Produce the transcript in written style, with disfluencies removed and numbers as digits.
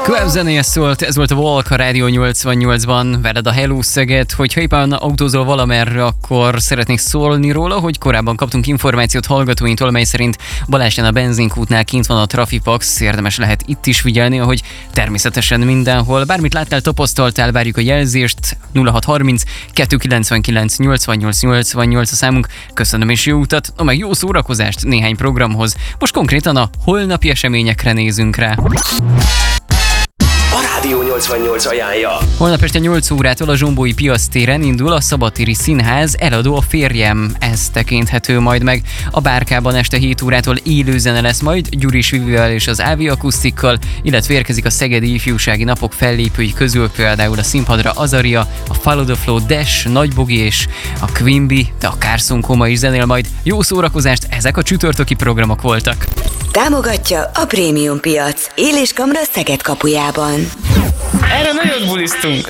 Követ zenéje szólt, ez volt a Walk a Rádió 88-ban, veled a Hello Szeged. Hogyha éppen autózol valamerre, akkor szeretnék szólni róla, hogy korábban kaptunk információt hallgatóintól, mely szerint Balázsnál a benzinkútnál kint van a Trafipax, érdemes lehet itt is figyelni, ahogy természetesen mindenhol. Bármit láttál, tapasztaltál, várjuk a jelzést, 0630 299 88 88 a számunk. Köszönöm és jó utat, meg jó szórakozást néhány programhoz. Most konkrétan a holnapi eseményekre nézünk rá. A Rádió 88 ajánlja. Holnap este 8 órától a Zsombói Piactéren indul a Szabadtéri Színház Eladó a férjem. Ez tekinthető majd meg. A Bárkában este 7 órától élő zene lesz majd Gyuris Vivivel és az Ávi Akusztikkal, illetve érkezik a Szegedi Ifjúsági Napok fellépői közül például a színpadra Azaria, a Follow the Flow Dash, Nagy Bogi és a Quimby, de a Carson Koma is zenél majd. Jó szórakozást, ezek a csütörtöki programok voltak. Támogatja a Prémium Piac. Él és Kamra Szeged kapujában. Erre nagyon bulisztunk.